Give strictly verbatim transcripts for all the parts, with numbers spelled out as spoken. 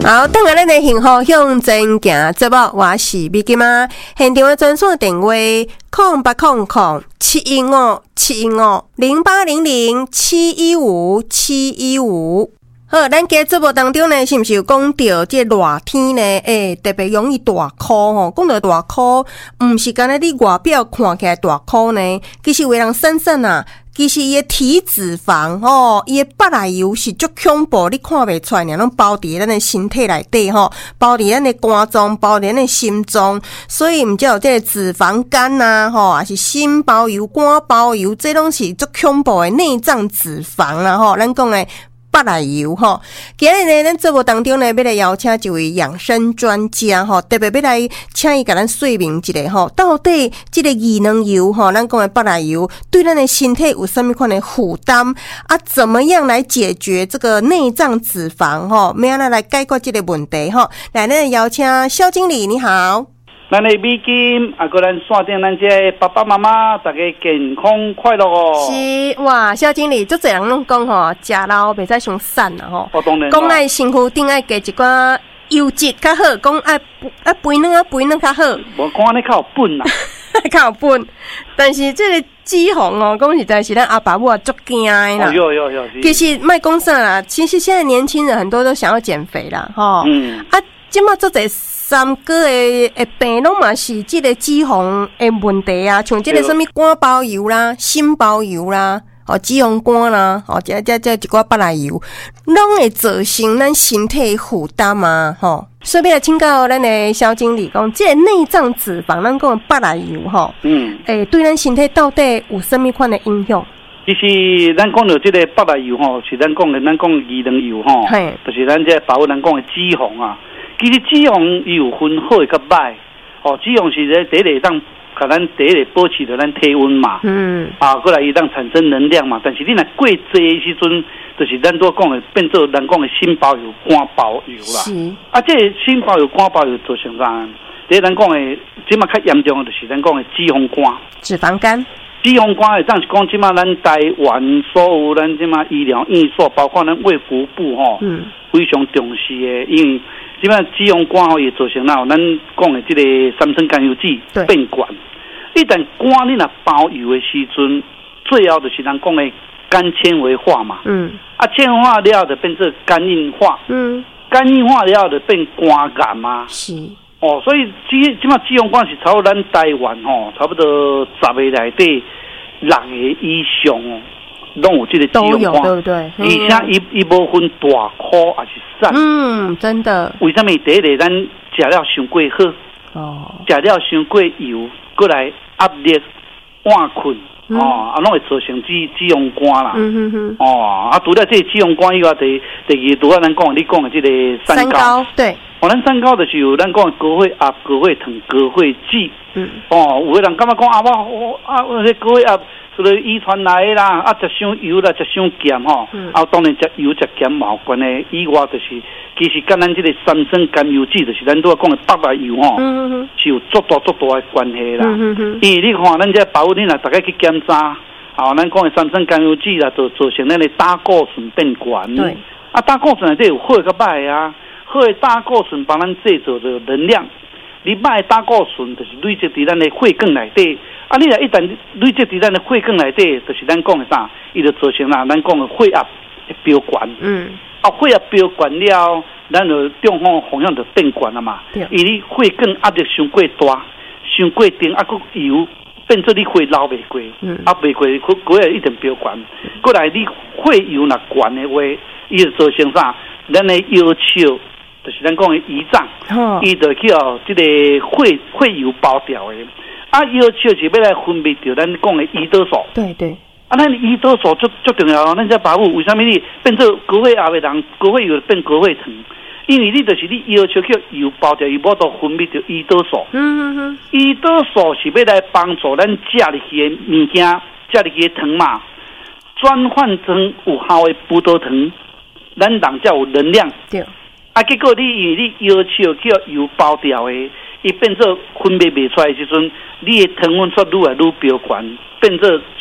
好，等下咱的幸福向前行节目，我是美金妈。现场的专线电话空八空空七一五七一五零八零零七一五七一五。好，咱今日节目当中呢，是毋是有讲到这热天呢？诶、欸，特别容易大哭吼。讲到大哭，毋是干那你外表看起来大哭呢，其实有人san san啊。其实伊的体脂肪吼，伊的腹内油是足恐怖，你看袂出来，俩拢包伫咱的身体内底吼，包伫咱的肝脏，包伫咱的心脏，所以毋只有这个脂肪肝呐，吼，也是心包油、肝包油，这拢是足恐怖的内脏脂肪啦，吼，咱讲的。腹内油吼，今日呢，咱节目当中呢，要来邀请一位养生专家吼，特别要来请伊甲咱说明一下吼，到底这个异能油吼，咱讲的腹内油对咱的身体有什么款的负担啊？怎么样来解决这个内脏脂肪吼？要安怎来解决这个问题吼？来，咱邀请肖经理，你好。 咱的美金，啊，个咱线顶咱这爸爸妈妈，大家健康快乐哦。 是哇，肖经理，足侪人拢讲吼，食老袂使伤瘦啦吼。 哦，当然。 讲爱身躯顶爱加一寡油脂较好，讲爱爱肥软啊，肥软较好。 无讲你较有本啦， 较有本。但是这个脂肪哦，讲实在是咱阿爸母啊足惊的啦。 哦，有有有。 其实卖讲啥啦，其实现在年轻人很多都想要减肥啦，吼。 嗯。 啊，即马足侪。三个的的病拢嘛是这个脂肪的问题啊，像这个什么肝包油啦、心包油啦、哦脂肪肝啦、哦这这这一寡腹内油，拢会造成咱身体负担嘛，吼、哦。所以来请教咱的肖经理讲，这个内脏脂肪，咱讲腹内油吼，嗯，诶、欸，对咱身体到底有什么款的影响？ 其实咱讲到这个腹内油吼，是咱讲的咱讲异能油吼，嘿，就是咱这包括咱讲的脂肪啊。其实脂肪有分好个歹，哦，脂肪是咧第一个当，甲咱第一个保持着咱体温嘛，嗯，啊，过来伊当产生能量嘛。但是你若过济的时阵，就是咱都讲的变做咱讲的心包油、肝包油啦。是。啊，这个心包油、肝包油造成啥？第一咱讲的，即马较严重的就是咱讲的脂肪肝。 脂肪肝。 脂肪肝会当是讲即马咱台湾所有咱即马医疗院所，包括咱卫福部吼，嗯，非常重视的，因为。即摆脂肪肝吼，也造成了咱讲的这个三酸甘油酯变管。一旦肝你若包油的时阵，最后就是咱讲的肝纤维化嘛。嗯。啊，纤维化了就变成肝硬化。嗯。肝硬化了就变肝癌嘛。是。哦，所以即即摆脂肪肝是差不多咱台湾吼，差不多十个内底六个以上哦。拢有这个脂肪肝， 对不对？ 而且伊伊无分大颗还是瘦。嗯， 真的。 为什么第一个咱食了伤过好？哦，食了伤过油，过来压力、晚困，嗯、哦，啊，拢会造成脂脂肪肝啦。嗯哼哼。哦，啊，除了这个脂肪肝以外，第第二除了咱讲你讲的这个三高，三高对。 哦，咱三高就是有咱讲的高血压、高血糖、高血脂。嗯。哦，有个人感觉讲啊，我我啊，我这高血压。所以遗传来的啦，啊，食伤油啦，食伤咸吼，嗯、啊，当然食油食咸嘛有关系。以外就是，其实跟咱这个三酸甘油酯，就是咱都要讲的腹内油吼，嗯、是有足大足大的关系啦。嗯、因为你看咱这保你若大家去检查，啊，咱讲的三酸甘油酯啦，就造成咱的胆固醇变悬。对。啊，胆固醇内底有好个歹啊，好的胆固醇帮咱制造着能量，你歹的胆固醇就是累积伫咱的血管内底。啊，你若一旦累积伫咱的血管内底，就是咱讲的啥，伊就造成啦，咱讲的血压会飙悬。嗯。啊，血压飙悬了，咱就中风方向就变悬了嘛。对。因为你血管压力伤过大，伤过重，啊，佫油变做你血流袂过，嗯。啊，袂过，血血压一定飙悬。过来你血油若悬的话，伊就造成啥？咱的腰鞘，就是咱讲的胰脏，伊、哦、就去哦，这个血血油包掉的。啊，腰鞘是要来分泌掉咱讲的胰岛素。对对。啊，咱胰岛素足足重要哦。咱这保护为什么你变做高血压的人，高血油变高血糖？因为你就是你腰鞘叫油包掉，伊无都分泌掉胰岛素。嗯嗯嗯。胰岛素是要来帮助咱食入去的物件，食入去的糖嘛，转换成有效的葡萄糖，咱人才有能量。对。啊，结果你因为你腰鞘叫油包掉的。伊变做分泌袂出来的时阵，你的糖分出愈来愈飙悬，变做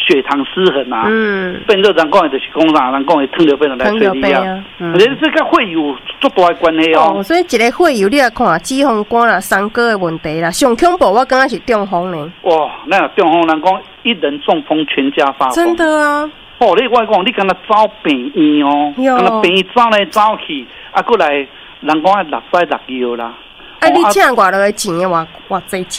血糖失衡啊， 嗯， 变做人讲的就是讲啥，人讲的糖尿病来催你啊，而且这个会有足大的关系哦。 哦，所以一个会有你来看脂肪肝啦、三高的问题啦，上恐怖我感觉是中风呢。 哇，那中风人讲一人中风全家发疯， 真的啊。 哦，你我讲你敢若走病院哦，敢若病院走来走去，啊，过来人讲六塞六药啦。 啊，你请偌落个钱的偌偌济钱？